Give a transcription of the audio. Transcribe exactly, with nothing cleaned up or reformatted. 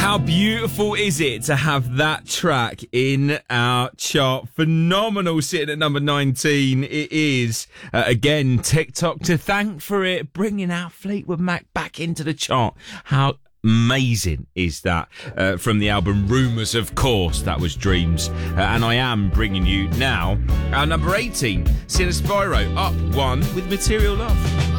How beautiful is it to have that track in our chart? Phenomenal, sitting at number nineteen. It is, uh, again, TikTok to thank for it, bringing our Fleetwood Mac back into the chart. How amazing is that? Uh, from the album Rumours, of course, that was Dreams. Uh, and I am bringing you now our number eighteen, Sinner Spyro, up one with Material Love.